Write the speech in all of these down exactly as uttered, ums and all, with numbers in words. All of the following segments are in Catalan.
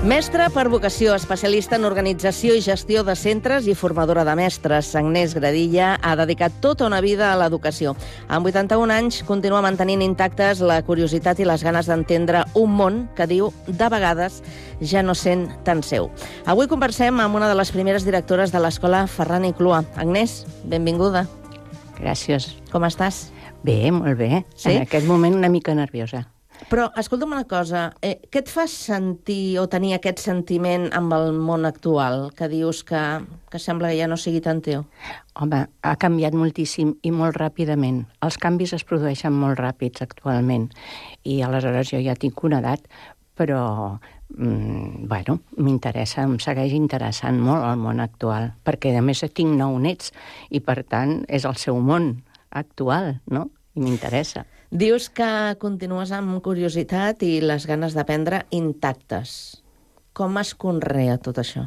Mestra per vocació, especialista en organització i gestió de centres i formadora de mestres, Agnès Gradilla ha dedicat tota una vida a l'educació. Amb vuitanta-un anys continua mantenint intactes la curiositat i les ganes d'entendre un món que diu, de vegades, ja no sent tan seu. Avui conversem amb una de les primeres directores de l'escola Ferran i Clua. Agnès, benvinguda. Gràcies. Com estàs? Bé, molt bé. Sí? En aquest moment una mica nerviosa. Però, escolta'm una cosa, eh, què et fa sentir o tenir aquest sentiment amb el món actual, que dius que, que sembla que ja no sigui tan teu? Home, ha canviat moltíssim i molt ràpidament. Els canvis es produeixen molt ràpids actualment i aleshores jo ja tinc una edat, però, mm, bueno, m'interessa, em segueix interessant molt el món actual, perquè a més tinc nou nets i per tant és el seu món actual, no? I m'interessa. Dius que continues amb curiositat i les ganes d'aprendre intactes. Com es conrea tot això?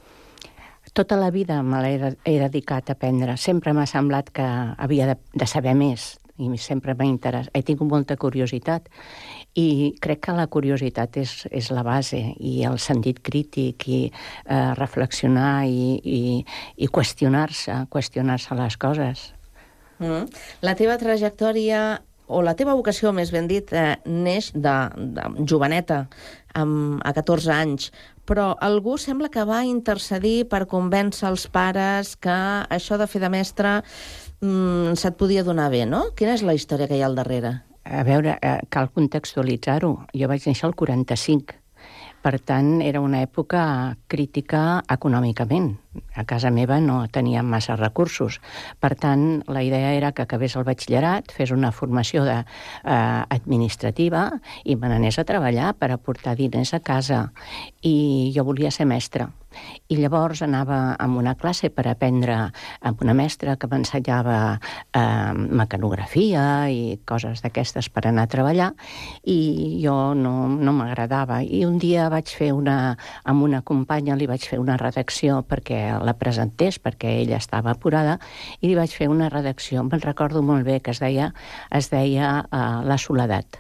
Tota la vida me l'he he dedicat a aprendre. Sempre m'ha semblat que havia de, de saber més i sempre m'ha interessat. He tingut molta curiositat i crec que la curiositat és, és la base i el sentit crític i eh, reflexionar i, i, i qüestionar-se, qüestionar-se les coses. Mm. La teva trajectòria o la teva vocació, més ben dit, eh, neix de, de joveneta, amb, a catorze anys, però algú sembla que va intercedir per convèncer els pares que això de fer de mestre mm, se't podia donar bé, no? Quina és la història que hi ha al darrere? A veure, eh, cal contextualitzar-ho. Jo vaig néixer al quaranta-cinc. Per tant, era una època crítica econòmicament. A casa meva no teníem massa recursos. Per tant, la idea era que acabés el batxillerat, fes una formació de, eh, administrativa i me n'anés a treballar per aportar diners a casa. I jo volia ser mestra. I llavors anava a una classe per aprendre amb una mestra que m'ensenyava eh, mecanografia i coses d'aquestes per anar a treballar i jo no, no m'agradava. I un dia vaig fer una... amb una companya li vaig fer una redacció perquè la presentés, perquè ella estava apurada, i li vaig fer una redacció, me'n recordo molt bé, que es deia, es deia uh, La soledat,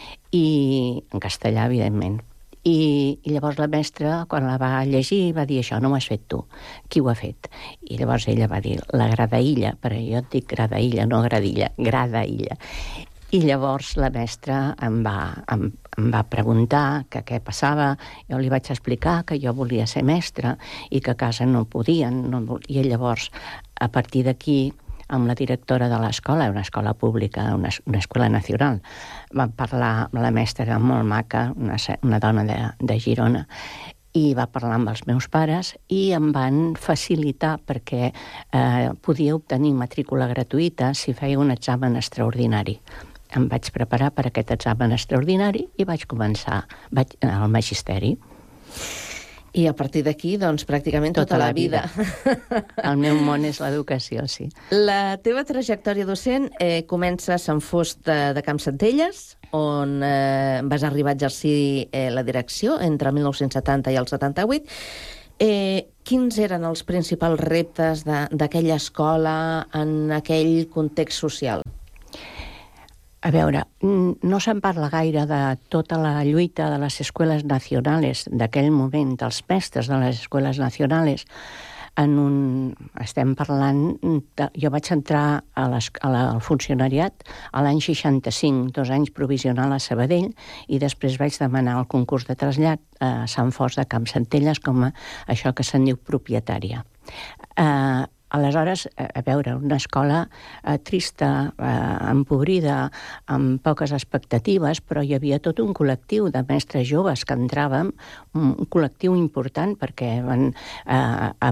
i en castellà, evidentment. I, I llavors la mestra, quan la va llegir, va dir, això no ho has fet tu. Qui ho ha fet? I llavors ella va dir, la gradaïlla, però jo et dic gradaïlla, no gradilla, gradaïlla. I llavors la mestra em va, em, em va preguntar que què passava. Jo li vaig explicar que jo volia ser mestra i que a casa no podien. No, I llavors, a partir d'aquí, amb la directora de l'escola, una escola pública, una, una escola nacional, vam parlar, la mestra era molt maca, una, una dona de, de Girona, i va parlar amb els meus pares i em van facilitar perquè eh, podia obtenir matrícula gratuïta si feia un examen extraordinari. Em vaig preparar per aquest examen extraordinari i vaig començar vaig anar al magisteri. I a partir d'aquí, doncs, pràcticament tota, tota la, la vida. vida. El meu món és l'educació, sí. La teva trajectòria docent eh, comença a Sant Fost de, de Campsentelles, on eh, vas arribar a exercir eh, la direcció entre el mil nou-cents setanta i el setanta-vuit. Eh, quins eren els principals reptes d'aquella escola en aquell context social? A veure, no se'n parla gaire de tota la lluita de les escoles nacionals d'aquell moment, dels mestres de les escoles nacionals. En un... Estem parlant... De, jo vaig entrar a les, a la, al funcionariat a l'any seixanta-cinc, dos anys provisional a Sabadell, i després vaig demanar el concurs de trasllat a Sant Fost de Campsentelles com a això que se'n diu propietària. Eh... Aleshores, a veure, una escola eh, trista, eh, empobrida, amb poques expectatives, però hi havia tot un col·lectiu de mestres joves que entràvem, un col·lectiu important perquè van, eh, a,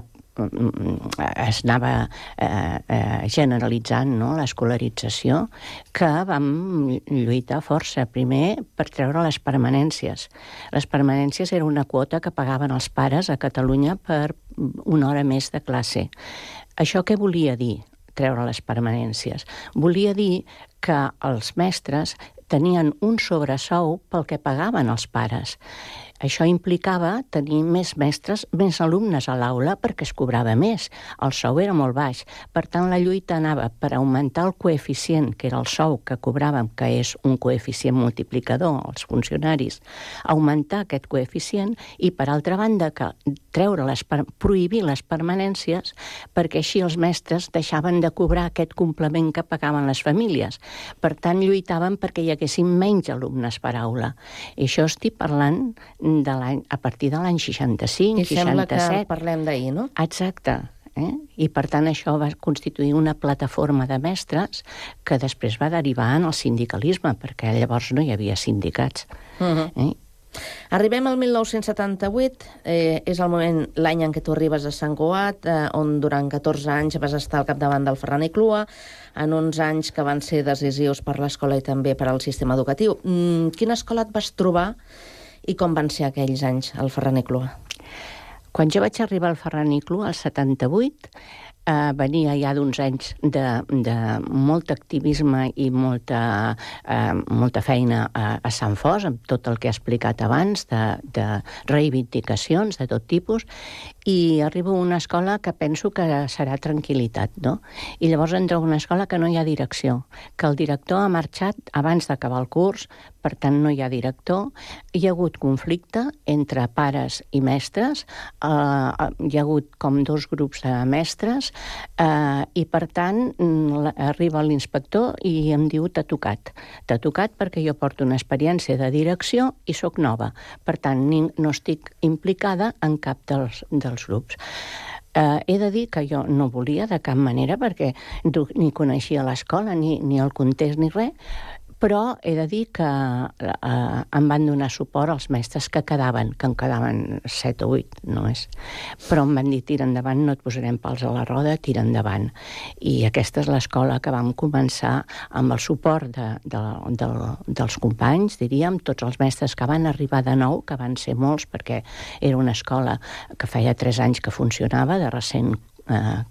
es anava eh, eh, generalitzant, no?, l'escolarització, que vam lluitar força. Primer, per treure les permanències. Les permanències era una quota que pagaven els pares a Catalunya per una hora més de classe. Això què volia dir, treure les permanències? Volia dir que els mestres tenien un sobresou pel que pagaven els pares. Això implicava tenir més mestres, més alumnes a l'aula, perquè es cobrava més. El sou era molt baix. Per tant, la lluita anava per augmentar el coeficient, que era el sou que cobràvem, que és un coeficient multiplicador als funcionaris, augmentar aquest coeficient i, per altra banda, que treure les, prohibir les permanències, perquè així els mestres deixaven de cobrar aquest complement que pagaven les famílies. Per tant, lluitaven perquè hi haguessin menys alumnes per aula. I això estic parlant de l'any, a partir de l'any seixanta-cinc, seixanta-set. I sembla seixanta-set. Que parlem d'ahir, no? Exacte. Eh? I, per tant, això va constituir una plataforma de mestres que després va derivar en el sindicalisme, perquè llavors no hi havia sindicats. Uh-huh. eh? Arribem al mil nou-cents setanta-vuit, eh, és el moment, l'any en què tu arribes a Sant Cugat, eh, on durant catorze anys vas estar al capdavant del Ferran i Clua, en uns anys que van ser decisius per l'escola i també per al sistema educatiu. Mm, quina escola et vas trobar i com van ser aquells anys al Ferran i Clua? Quan jo vaig arribar al Ferran i Clua, al setanta-vuit, eh, venia ja d'uns anys de, de molt activisme i molta, eh, molta feina a, a Sant Fos, amb tot el que he explicat abans, de, de reivindicacions de tot tipus, i arribo a una escola que penso que serà tranquil·litat, no? I llavors entro a una escola que no hi ha direcció, que el director ha marxat abans d'acabar el curs, per tant no hi ha director, hi ha hagut conflicte entre pares i mestres, eh, hi ha hagut com dos grups de mestres, eh, i per tant arriba l'inspector i em diu t'ha tocat. T'ha tocat perquè jo porto una experiència de direcció i sóc nova. Per tant, no estic implicada en cap dels, dels grups. Eh, he de dir que jo no volia de cap manera perquè ni coneixia l'escola, ni, ni el context, ni res, però he de dir que eh, em van donar suport els mestres que quedaven, que en quedaven set o vuit, no és. Però em van dir, tira endavant, no et posarem pals a la roda, tira endavant. I aquesta és l'escola que vam començar amb el suport de, de, de, dels companys, diríem, tots els mestres que van arribar de nou, que van ser molts, perquè era una escola que feia tres anys que funcionava, de recent Uh,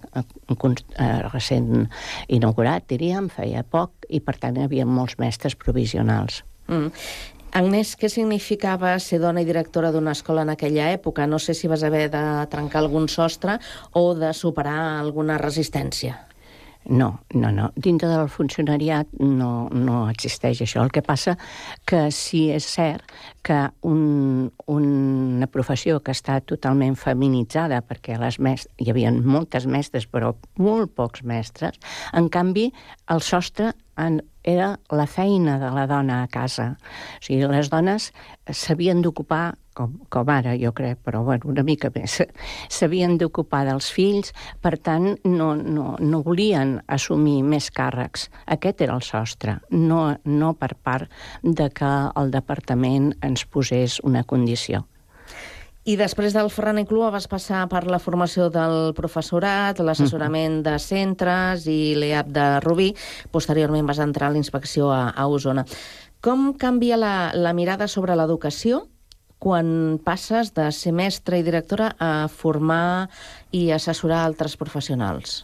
uh, recent inaugurat, diríem, feia poc, i per tant hi havia molts mestres provisionals. Mm. Agnès, què significava ser dona i directora d'una escola en aquella època? No sé si vas haver de trencar algun sostre o de superar alguna resistència. No, no, no. Dintre del funcionariat no, no existeix això. El que passa que sí és cert que un, una professió que està totalment feminitzada, perquè les mestres, hi havia moltes mestres, però molt pocs mestres, en canvi, el sostre en, era la feina de la dona a casa. O sigui, les dones s'havien d'ocupar, com, com ara, jo crec, però bueno, una mica més, s'havien d'ocupar dels fills, per tant, no, no, no volien assumir més càrrecs. Aquest era el sostre, no, no per part de que el departament ens posés una condició. I després del Ferran i Clua vas passar per la formació del professorat, l'assessorament de centres i l'E A P de Rubí. Posteriorment vas entrar a l'inspecció a, a Osona. Com canvia la, la mirada sobre l'educació quan passes de ser mestra i directora a formar i assessorar altres professionals?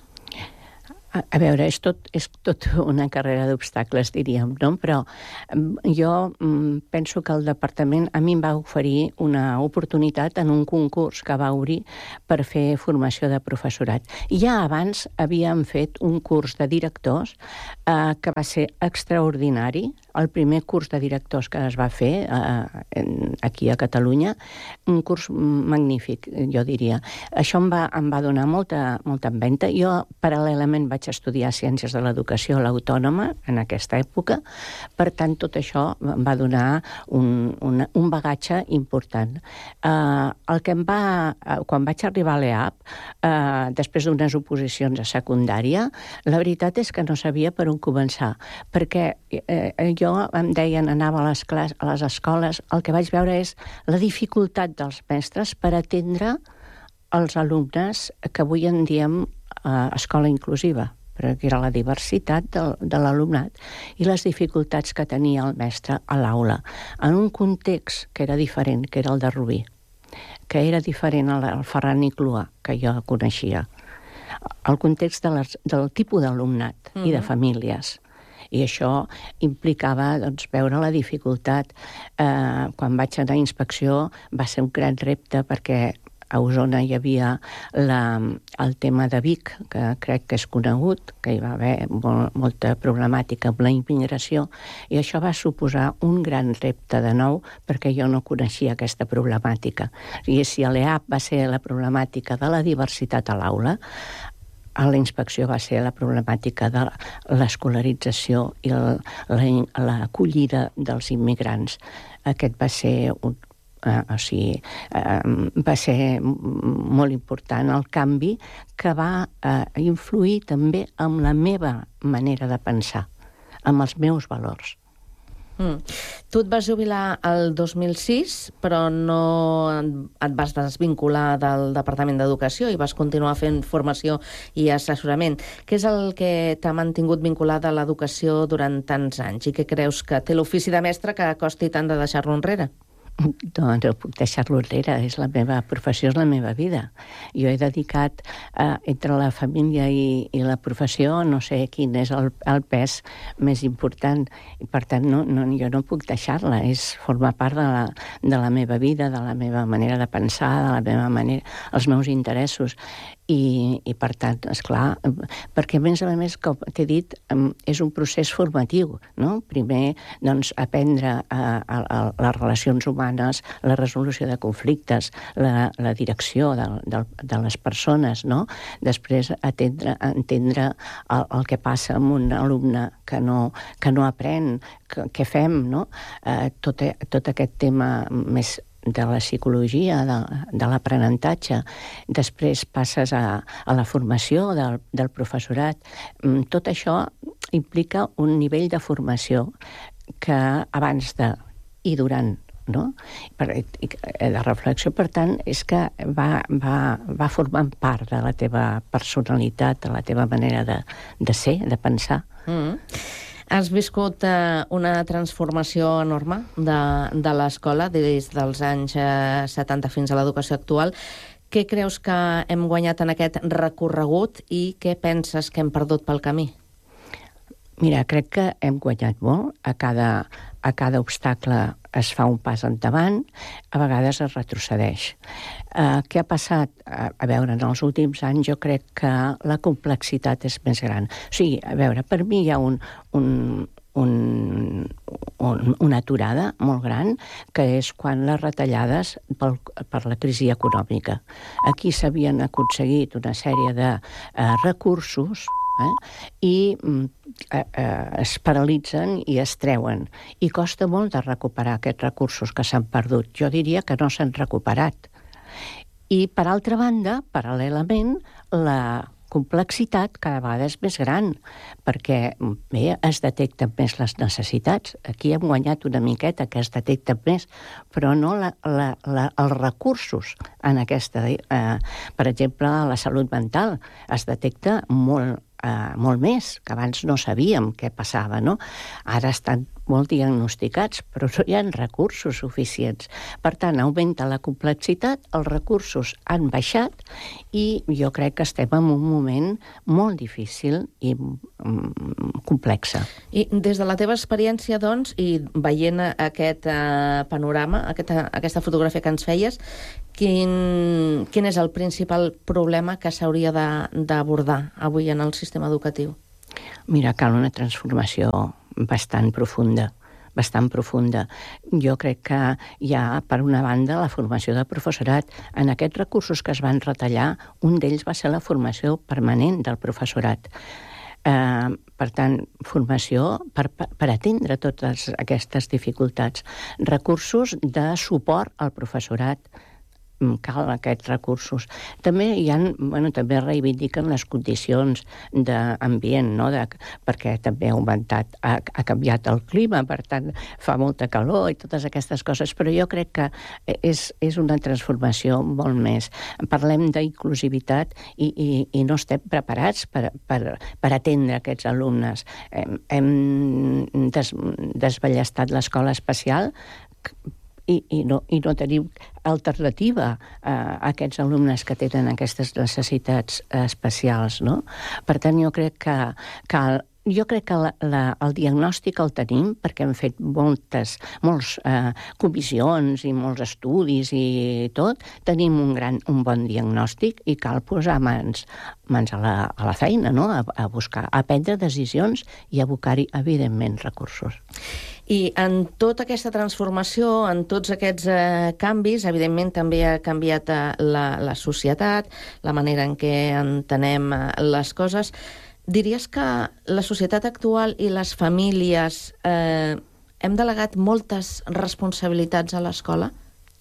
A, a veure, és tot, és tot una carrera d'obstacles, diríem, no? Però jo mm, penso que el departament a mi em va oferir una oportunitat en un concurs que va obrir per fer formació de professorat. Ja abans havíem fet un curs de directors eh, que va ser extraordinari, el primer curs de directors que es va fer eh, aquí a Catalunya, un curs magnífic, jo diria. Això em va, em va donar molta, molta empenta. Jo, paral·lelament, vaig estudiar Ciències de l'Educació a l'Autònoma en aquesta època, per tant, tot això em va donar un, un, un bagatge important. Eh, el que em va, quan vaig arribar a l'E A P, eh, després d'unes oposicions a secundària, la veritat és que no sabia per on començar, perquè eh, jo em deien, anava a les, clas, a les escoles, el que vaig veure és la dificultat dels mestres per atendre els alumnes que avui en diem eh, escola inclusiva, perquè era la diversitat de, de l'alumnat i les dificultats que tenia el mestre a l'aula, en un context que era diferent, que era el de Rubí, que era diferent al Ferran i Clua, que jo coneixia. El context de les, del tipus d'alumnat mm-hmm. i de famílies. I això implicava doncs, veure la dificultat. Eh, quan vaig anar a inspecció va ser un gran repte perquè a Osona hi havia la, el tema de Vic, que crec que és conegut, que hi va haver molt, molta problemàtica amb la immigració, i això va suposar un gran repte de nou, perquè jo no coneixia aquesta problemàtica. I si a l'E A P va ser la problemàtica de la diversitat a l'aula, a la inspecció va ser la problemàtica de l'escolarització i l'acollida dels immigrants. Aquest va ser un Uh, o sigui, uh, va ser molt important el canvi que va uh, influir també en la meva manera de pensar, amb els meus valors. Mm. Tu et vas jubilar el dos mil sis, però no et vas desvincular del Departament d'Educació i vas continuar fent formació i assessorament. Què és el que t'ha mantingut vinculada a l'educació durant tants anys i què creus que té l'ofici de mestre que costi tant de deixar-lo enrere? Doncs no puc deixar-lo enrere, és la meva professió, és la meva vida. Jo he dedicat, eh, entre la família i, i la professió, no sé quin és el, el pes més important, i per tant no, no, jo no puc deixar-la, és formar part de la, de la meva vida, de la meva manera de pensar, de la meva manera, els meus interessos. I, i per tant, esclar, perquè a més a més, com t'he dit, és un procés formatiu, no? Primer, doncs, aprendre a, a, a les relacions humanes, la resolució de conflictes, la, la direcció de, de, de les persones, no? Després, atendre, entendre el, el que passa amb un alumne que no, que no aprèn, que, què fem, no? Eh, tot, tot aquest tema més de la psicologia, de, de l'aprenentatge. Després passes a, a la formació del, del professorat. Tot això implica un nivell de formació que abans de i durant, no? Per, i, de reflexió, per tant, és que va, va, va formant part de la teva personalitat, de la teva manera de, de ser, de pensar. Mm. Has viscut eh, una transformació enorme de, de l'escola des dels anys eh, setanta fins a l'educació actual. Què creus que hem guanyat en aquest recorregut i què penses que hem perdut pel camí? Mira, crec que hem guanyat molt. A cada, a cada obstacle es fa un pas endavant, a vegades es retrocedeix. Uh, què ha passat? Uh, a veure, en els últims anys jo crec que la complexitat és més gran. O sigui, a veure, per mi hi ha un, un, un, un, una aturada molt gran, que és quan les retallades pel, per la crisi econòmica. Aquí s'havien aconseguit una sèrie de uh, recursos, Eh? i eh, eh, es paralitzen i es treuen. I costa molt de recuperar aquests recursos que s'han perdut. Jo diria que no s'han recuperat. I, per altra banda, paral·lelament, la complexitat cada vegada és més gran, perquè bé, es detecten més les necessitats. Aquí hem guanyat una miqueta, que es detecten més, però no la, la, la, els recursos en aquesta... Eh, per exemple, la salut mental es detecta molt, eh, molt més, que abans no sabíem què passava, no? Ara estan molt diagnosticats, però no hi ha recursos suficients. Per tant, augmenta la complexitat, els recursos han baixat i jo crec que estem en un moment molt difícil i mm, complexa. I des de la teva experiència, doncs, i veient aquest eh, panorama, aquesta, aquesta fotografia que ens feies, quin, quin és el principal problema que s'hauria d'abordar avui en el sistema educatiu? Mira, cal una transformació bastant profunda, bastant profunda. Jo crec que hi ha, per una banda, la formació del professorat. En aquests recursos que es van retallar, un d'ells va ser la formació permanent del professorat. Eh, per tant, formació per, per atendre totes aquestes dificultats. Recursos de suport al professorat. Cal aquests recursos. També hi ha, bueno, també reivindiquen les condicions d'ambient, no? De, perquè també ha augmentat, ha, ha canviat el clima, per tant fa molta calor i totes aquestes coses, però jo crec que és, és una transformació molt més. Parlem d'inclusivitat i, i, i no estem preparats per, per, per atendre aquests alumnes. Hem, hem des, desballestat l'escola especial I, i, no, i no tenim alternativa a aquests alumnes que tenen aquestes necessitats especials, no? Per tant, jo crec que cal jo crec que la, la, el diagnòstic el tenim perquè hem fet moltes molts, eh, comissions i molts estudis i tot. Tenim un, gran, un bon diagnòstic i cal posar mans, mans a, la, a la feina, no? a, a buscar, a prendre decisions i a abocar-hi, evidentment, recursos. I en tota aquesta transformació, en tots aquests eh, canvis, evidentment també ha canviat eh, la, la societat, la manera en què entenem eh, les coses. Diries que la societat actual i les famílies eh, hem delegat moltes responsabilitats a l'escola?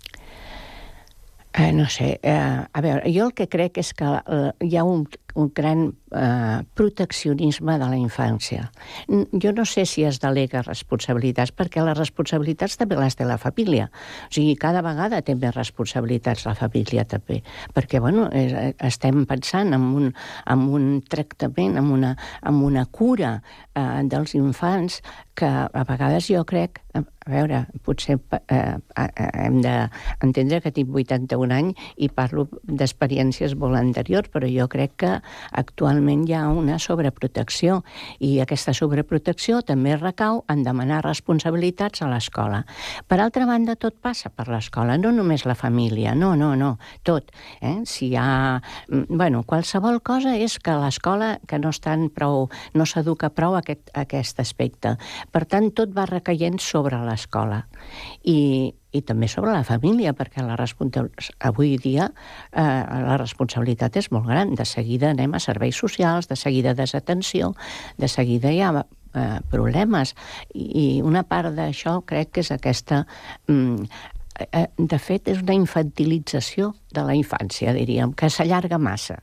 Eh, no sé, eh, a veure, jo el que crec és que eh, hi ha un, un gran eh, proteccionisme de la infància. Jo no sé si es delega responsabilitats, perquè les responsabilitats també les té la família. O sigui, cada vegada té més responsabilitats la família també, perquè, bueno, eh, estem pensant en un, en un tractament, en una, en una cura eh, dels infants que a vegades jo crec, a veure, potser eh, hem d'entendre que tinc vuitanta-un anys i parlo d'experiències molt anteriors, però jo crec que actualment hi ha una sobreprotecció i aquesta sobreprotecció també recau en demanar responsabilitats a l'escola. Per altra banda, tot passa per l'escola, no només la família, no, no, no, tot. Eh? Si hi ha... Bueno, qualsevol cosa és que l'escola que no estan prou, no s'educa prou a aquest, a aquest aspecte. Per tant, tot va recaient sobre l'escola i, i també sobre la família, perquè la avui dia eh, la responsabilitat és molt gran. De seguida anem a serveis socials, de seguida desatenció, de seguida hi ha eh, problemes. I, I una part d'això crec que és aquesta... Mm, eh, de fet, és una infantilització de la infància, diríem, que s'allarga massa.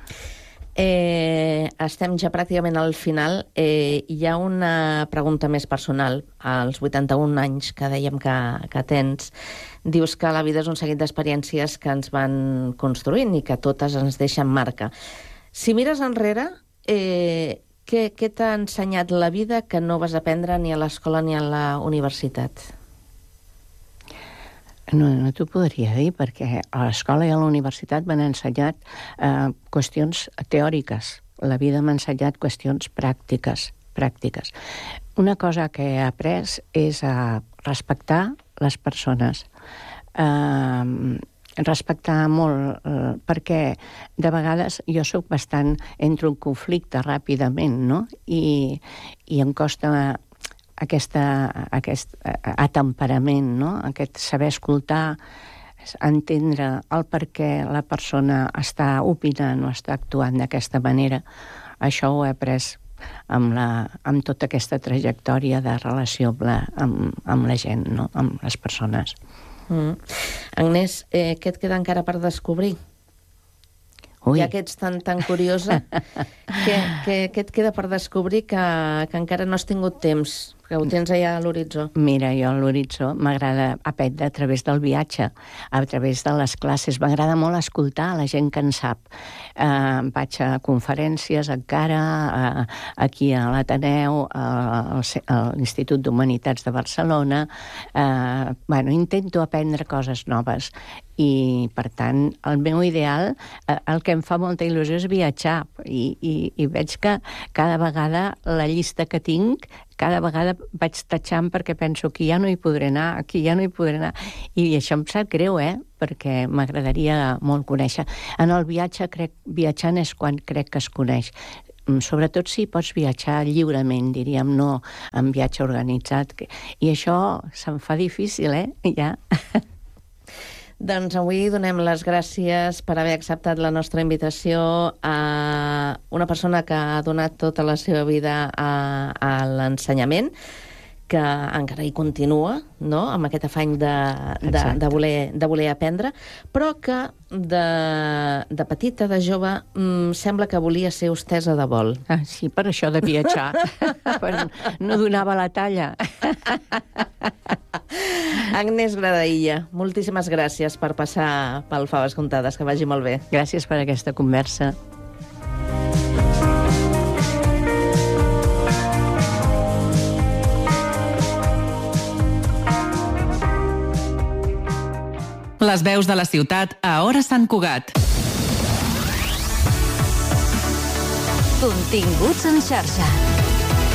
Eh, estem ja pràcticament al final. Eh, hi ha una pregunta més personal. Als vuitanta-un anys que dèiem que, que tens, dius que la vida és un seguit d'experiències que ens van construint i que totes ens deixen marca. Si mires enrere, eh, què, què t'ha ensenyat la vida que no vas aprendre ni a l'escola ni a la universitat? No, no t'ho podria dir, perquè a l'escola i a la universitat m'han ensenyat eh, qüestions teòriques. La vida m'ha ensenyat qüestions pràctiques, pràctiques. Una cosa que he après és a respectar les persones. Eh, respectar molt, eh, perquè de vegades jo soc bastant... entro en conflicte ràpidament, no? I, i em costa... Aquesta, aquest atemperament, no? Aquest saber escoltar, entendre el per què la persona està opinant o està actuant d'aquesta manera. Això ho he après amb, la, amb tota aquesta trajectòria de relació amb la, amb, amb la gent, no? Amb les persones. Mm. Agnès, eh, què et queda encara per descobrir? Ui. Ja que ets tan, tan curiosa, què, què, què et queda per descobrir que, que encara no has tingut temps, que ho tens allà a l'horitzó? Mira, jo a l'horitzó m'agrada aprendre a través del viatge, a través de les classes. M'agrada molt escoltar la gent que en sap. Eh, vaig a conferències encara, eh, aquí a l'Ateneu, a, a l'Institut d'Humanitats de Barcelona. Eh, bueno, intento aprendre coses noves. I, per tant, el meu ideal, el que em fa molta il·lusió és viatjar. I, i, i veig que cada vegada la llista que tinc, cada vegada vaig tatxant perquè penso que ja no hi podré anar, aquí ja no hi podré anar. I això em sap greu, eh? Perquè m'agradaria molt conèixer. En el viatge, crec, viatjant és quan crec que es coneix. Sobretot si pots viatjar lliurement, diríem, no en viatge organitzat. I això se'm fa difícil, eh? Ja... Doncs avui donem les gràcies per haver acceptat la nostra invitació a una persona que ha donat tota la seva vida a, a l'ensenyament, que encara hi continua, no?, amb aquest afany de, de, de, voler, de voler aprendre, però que de, de petita, de jove, mmm, sembla que volia ser hostessa de vol. Ah, sí, per això de viatjar. Però no donava la talla. Agnès Gradaïlla, moltíssimes gràcies per passar pel Faves Comptades, que vagi molt bé. Gràcies per aquesta conversa. Les veus de la ciutat a Hora Sant Cugat. Continguts en xarxa.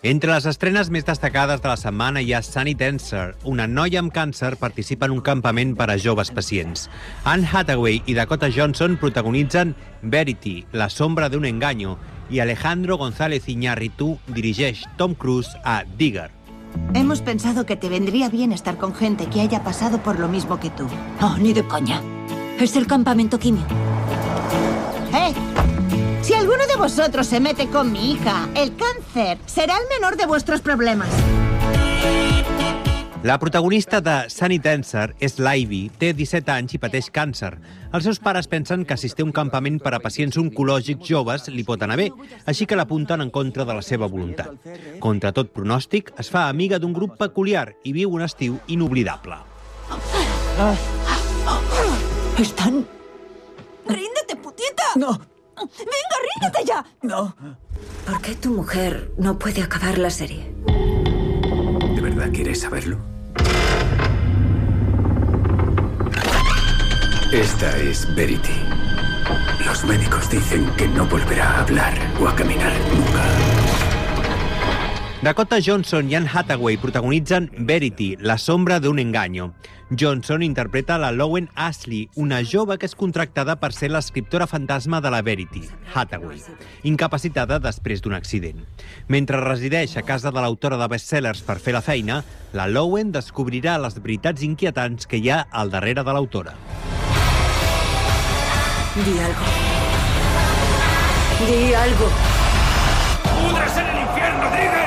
Entre les estrenes més destacades de la setmana hi ha Sunny Dancer. Una noia amb càncer participa en un campament per a joves pacients. Anne Hathaway i Dakota Johnson protagonitzen Verity, la sombra d'un engaño, i Alejandro González Iñárritu dirigeix Tom Cruise a Digger. Hemos pensado que te vendría bien estar con gente que haya pasado por lo mismo que tú. Oh, ni de coña. Es el campamento quimio. ¡Eh! Si alguno de vosotros se mete con mi hija, el cáncer será el menor de vuestros problemas. La protagonista de Sunny Dancer és l'Ivy, té disset anys i pateix càncer. Els seus pares pensen que assistir a un campament per a pacients oncològics joves li pot anar bé, així que l'apunten en contra de la seva voluntat. Contra tot pronòstic, es fa amiga d'un grup peculiar i viu un estiu inoblidable. Están... ¡Ríndete, putita! No. ¡Venga, ríndete ya! No. ¿Por qué tu mujer no puede acabar la serie? ¿De verdad quieres saberlo? Esta es Verity. Los médicos dicen que no volverá a hablar o a caminar nunca. Dakota Johnson i Anne Hathaway protagonitzen Verity, la sombra d'un engaño. Johnson interpreta la Lowen Ashley, una jove que és contractada per ser l'escriptora fantasma de la Verity, Hathaway, incapacitada després d'un accident. Mentre resideix a casa de l'autora de bestsellers per fer la feina, la Lowen descobrirà les veritats inquietants que hi ha al darrere de l'autora. Di algo. Di algo. ¡Pudres en el infierno, Digger!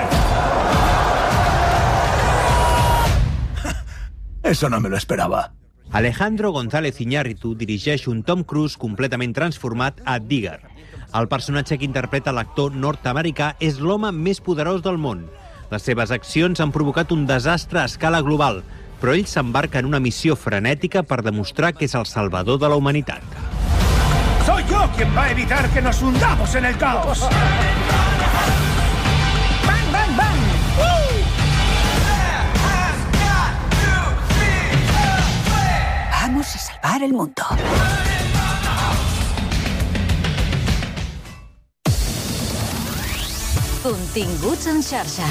Eso no me lo esperaba. Alejandro González Iñárritu dirigeix un Tom Cruise completament transformat a Digger. El personatge que interpreta l'actor nord-americà és l'home més poderós del món. Les seves accions han provocat un desastre a escala global, però ell s'embarca en una missió frenètica per demostrar que és el salvador de la humanitat. ¡Soy yo quien va a evitar que nos hundamos en el caos! ¡Bang, bang, bang! Vamos a salvar el mundo. Continguts en xarxa.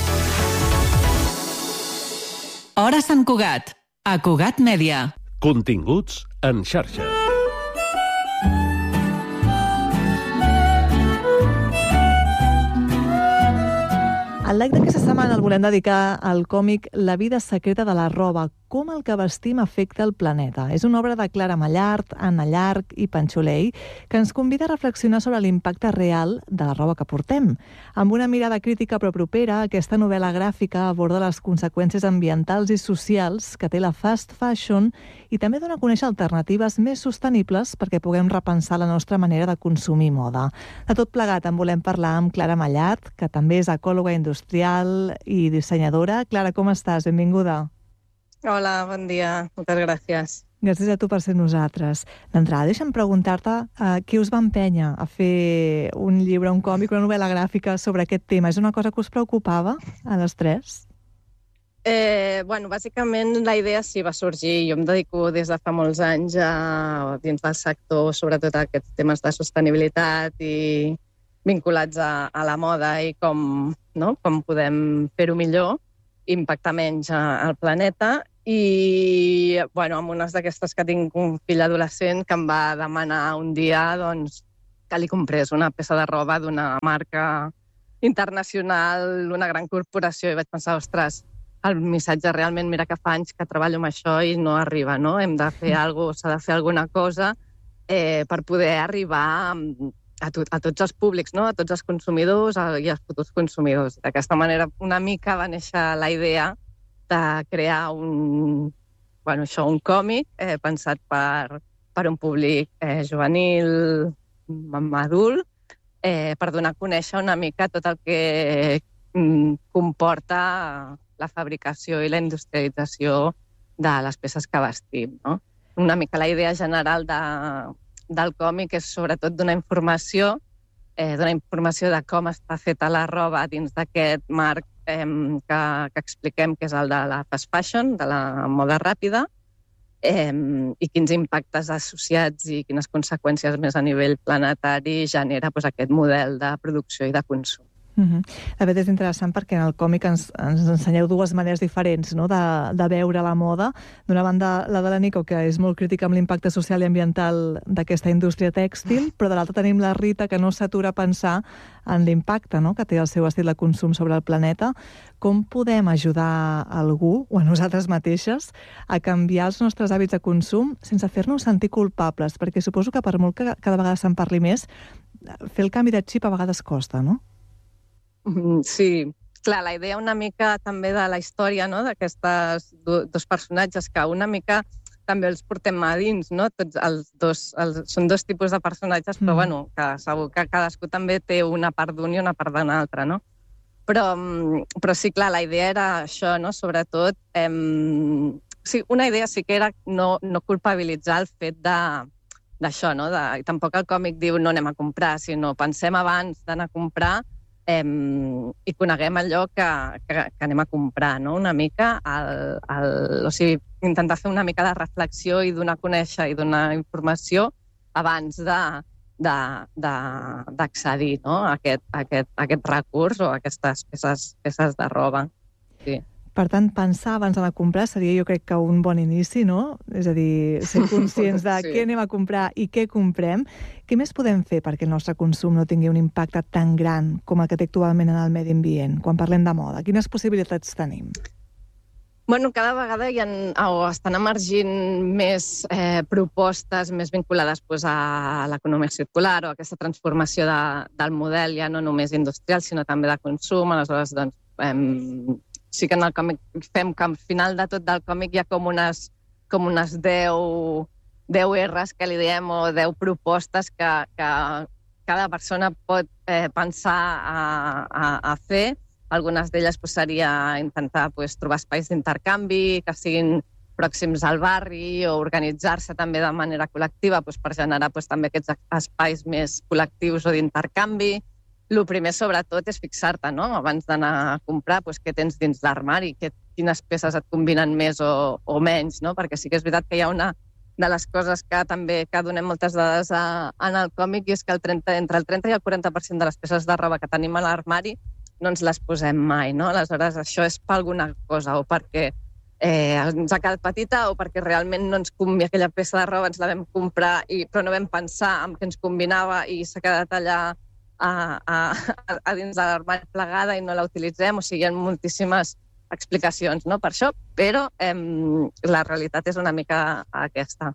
Hora Sant Cugat, a Cugat Mèdia. Continguts en xarxa. El like d'aquesta setmana el volem dedicar al còmic La vida secreta de la roba, com el que vestim afecta el planeta. És una obra de Clara Mallart, Anna Llarch i Pancholei que ens convida a reflexionar sobre l'impacte real de la roba que portem. Amb una mirada crítica però propera, aquesta novel·la gràfica aborda les conseqüències ambientals i socials que té la fast fashion i també dona a conèixer alternatives més sostenibles perquè puguem repensar la nostra manera de consumir moda. De tot plegat en volem parlar amb Clara Mallart, que també és ecòloga industrial i dissenyadora. Clara, com estàs? Benvinguda. Hola, bon dia. Moltes gràcies. Gràcies a tu per ser nosaltres. D'entrada, deixa'm preguntar-te uh, què us va empènyer a fer un llibre, un còmic, una novel·la gràfica sobre aquest tema. És una cosa que us preocupava a les tres? Eh, bueno, bàsicament la idea sí va sorgir. Jo em dedico des de fa molts anys a, dins del sector, sobretot a aquests temes de sostenibilitat i vinculats a, a la moda i com, no, com podem fer-ho millor, impactar menys al planeta. I, bueno, amb unes d'aquestes que tinc un fill adolescent que em va demanar un dia doncs, que li comprés una peça de roba d'una marca internacional, una gran corporació, i vaig pensar, ostres, el missatge realment, mira que fa anys que treballo amb això i no arriba, no? Hem de fer alguna cosa, s'ha de fer alguna cosa eh, per poder arribar a, a, to, a tots els públics, no? A tots els consumidors i als futurs consumidors. D'aquesta manera, una mica va néixer la idea de crear un, bueno, això, un còmic eh, pensat per, per un públic eh, juvenil, adult, eh, per donar a conèixer una mica tot el que mm, comporta la fabricació i la industrialització de les peces que vestim, no? Una mica la idea general de, del còmic és sobretot donar informació, eh, donar informació de com està feta la roba dins d'aquest marc eh, que, que expliquem, que és el de la fast fashion, de la moda ràpida, eh, i quins impactes associats i quines conseqüències més a nivell planetari genera doncs, aquest model de producció i de consum. Uh-huh. De fet, és interessant perquè en el còmic ens, ens ensenyeu dues maneres diferents, no?, de, de veure la moda. D'una banda, la de la Nico, que és molt crítica amb l'impacte social i ambiental d'aquesta indústria tèxtil, però de l'altra tenim la Rita, que no s'atura a pensar en l'impacte, no?, que té el seu estil de consum sobre el planeta. Com podem ajudar algú, o a nosaltres mateixes, a canviar els nostres hàbits de consum sense fer-nos sentir culpables? Perquè suposo que per molt que cada vegada se'n parli més, fer el canvi de xip a vegades costa, no? Sí, clar, la idea una mica també de la història, no?, d'aquestes dos personatges que una mica també els portem a dins, no? Tots els dos, els, són dos tipus de personatges, però mm. bueno, que segur que cadascú també té una part d'un i una part d'un altre, no? Però, però sí, clar, la idea era això, no? Sobretot, eh, sí, una idea sí que era no, no culpabilitzar el fet de d'això, no? De, i tampoc el còmic diu no anem a comprar, sinó pensem abans d'anar a comprar Eh, i coneguem allò que, que, que anem a comprar, no? Una mica, el, el, o sigui, intentar fer una mica de reflexió i donar a conèixer i donar informació abans de, de, de, d'accedir, no?, a aquest, a aquest, a aquest recurs o a aquestes peces, peces de roba. Sí. Per tant, pensar abans d'anar a comprar seria, jo crec que un bon inici, no? És a dir, ser conscients de sí. què anem a comprar i què comprem. Què més podem fer perquè el nostre consum no tingui un impacte tan gran com el que té actualment en el medi ambient, quan parlem de moda? Quines possibilitats tenim? Bueno, cada vegada hi ha, o estan emergint més eh, propostes més vinculades pues, a l'economia circular o a aquesta transformació de, del model, ja no només industrial, sinó també de consum. Aleshores, doncs, eh, sí que en el còmic fem que al final de tot del còmic hi ha com unes, com unes deu, deu erres que li diem o deu propostes que, que cada persona pot eh, pensar a, a, a fer. Algunes d'elles pues, seria intentar pues, trobar espais d'intercanvi que siguin pròxims al barri o organitzar-se també de manera col·lectiva pues, per generar pues, també aquests espais més col·lectius o d'intercanvi. El primer, sobretot, és fixar-te, no?, abans d'anar a comprar, doncs, què tens dins l'armari, quines peces et combinen més o, o menys, no? Perquè sí que és veritat que hi ha una de les coses que també que donem moltes dades a, en el còmic i és que el trenta, entre el trenta i el quaranta per cent de les peces de roba que tenim a l'armari no ens les posem mai, no? Aleshores, això és per alguna cosa, o perquè eh, ens ha quedat petita o perquè realment no ens convé aquella peça de roba, ens la vam comprar, i, però no vam pensar en què ens combinava i s'ha quedat allà A, a, a dins de l'armari plegada i no la utilitzem, o sigui, hi ha moltíssimes explicacions, no?, per això, però eh, la realitat és una mica aquesta.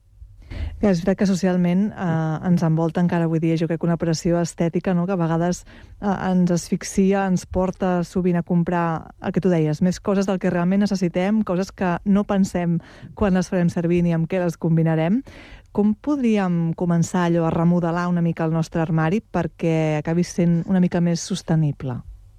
És veritat que socialment eh, ens envolta encara avui dia, jo crec que una pressió estètica, no?, que a vegades eh, ens asfixia, ens porta sovint a comprar el que tu deies, més coses del que realment necessitem, coses que no pensem quan les farem servir ni amb què les combinarem. Com podríem començar allò a remodelar una mica el nostre armari perquè acabi sent una mica més sostenible?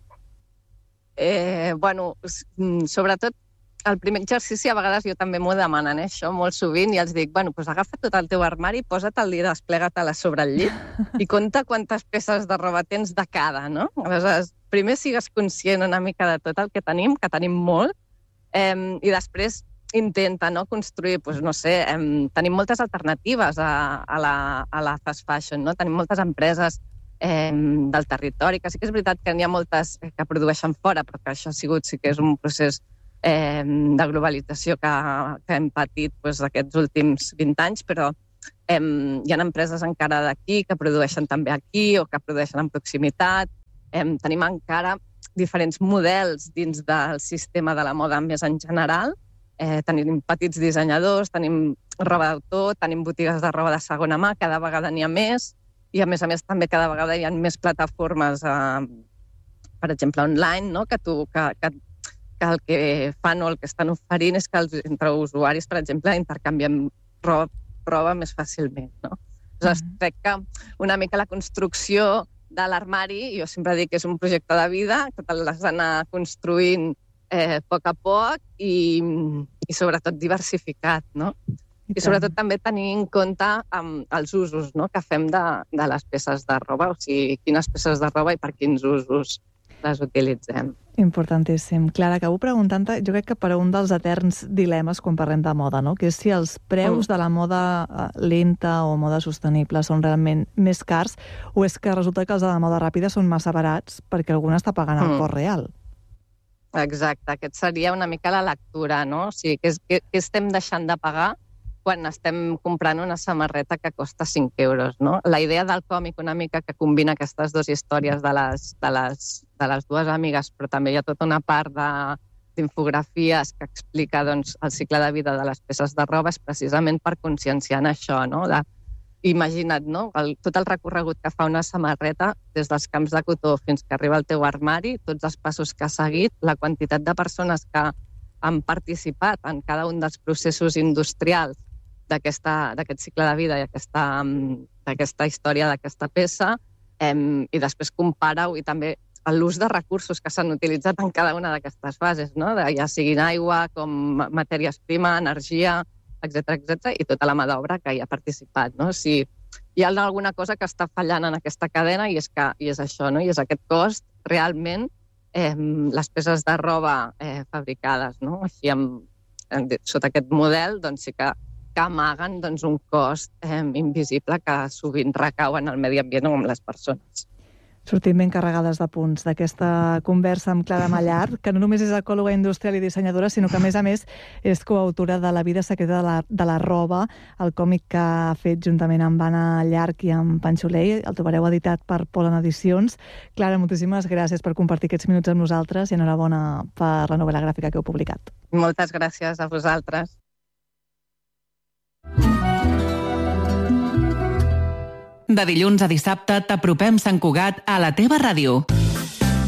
Eh, bueno, sobretot el primer exercici a vegades jo també m'ho demanen, eh, això molt sovint, i els dic, bueno, doncs agafa tot el teu armari, posa't-el i desplega-te-la sobre el llit i compta quantes peces de roba tens de cada, no? Aleshores, primer sigues conscient una mica de tot el que tenim, que tenim molt, eh, i després intenta, no?, construir, doncs, no sé, eh, tenim moltes alternatives a, a, la, a la fast fashion, no? Tenim moltes empreses eh, del territori, que sí que és veritat que n'hi ha moltes que produeixen fora, però que això ha sigut, sí que és un procés eh, de globalització que, que hem patit doncs, aquests últims vint anys, però eh, hi ha empreses encara d'aquí que produeixen també aquí o que produeixen en proximitat. Eh, tenim encara diferents models dins del sistema de la moda més en general. Eh, tenim petits dissenyadors, tenim roba d'autor, tenim botigues de roba de segona mà, cada vegada n'hi ha més, i a més a més també cada vegada hi ha més plataformes, eh, per exemple, online, no?, que, tu, que, que, que el que fan o el que estan oferint és que els, entre usuaris, per exemple, intercanviem roba, roba més fàcilment, no? Aleshores, mm-hmm. crec que una mica la construcció de l'armari, jo sempre dic que és un projecte de vida, que te l'has d'anar construint Eh, a poc a poc i, i sobretot diversificat, no? I, I sobretot també tenir en compte um, els usos, no?, que fem de, de les peces de roba, o sigui, quines peces de roba i per quins usos les utilitzem. Importantíssim. Clara, acabo preguntant-te, jo crec que per un dels eterns dilemes quan parlem de moda, no? Que és si els preus de la moda lenta o moda sostenible són realment més cars o és que resulta que els de la moda ràpida són massa barats perquè algú n'està pagant el cost real. Exacte, aquest seria una mica la lectura, no? O sigui, què, què, què estem deixant de pagar quan estem comprant una samarreta que costa cinc euros, no? La idea del còmic una mica que combina aquestes dues històries de les, de les, de les dues amigues, però també hi ha tota una part d'infografies que explica doncs, el cicle de vida de les peces de roba, és precisament per conscienciar en això, no? De, imagina't, no? El, tot el recorregut que fa una samarreta, des dels camps de cotó fins que arriba al teu armari, tots els passos que ha seguit, la quantitat de persones que han participat en cada un dels processos industrials d'aquest cicle de vida i aquesta, d'aquesta història d'aquesta peça, eh, i després compara-ho i també l'ús de recursos que s'han utilitzat en cada una d'aquestes fases, no? De, ja siguin aigua, com matèries prima, energia, etcètera, etcètera, i tota la mà d'obra que hi ha participat, no? Si hi ha alguna cosa que està fallant en aquesta cadena i és, que, i és això, no? I és aquest cost, realment, eh, les peces de roba eh, fabricades, no? Així, amb, sota aquest model, doncs sí que que amaguen doncs, un cost eh, invisible que sovint recau en el medi ambient o amb les persones. Sortim ben carregades de punts d'aquesta conversa amb Clara Mallart, que no només és ecòloga industrial i dissenyadora, sinó que, a més a més, és coautora de La vida secreta de la, de la roba, el còmic que ha fet juntament amb Anna Llarch i amb Panxolei. El trobareu editat per Polen Edicions. Clara, moltíssimes gràcies per compartir aquests minuts amb nosaltres i enhorabona per la novel·la gràfica que heu publicat. Moltes gràcies a vosaltres. De dilluns a dissabte t'apropem Sant Cugat a la teva ràdio.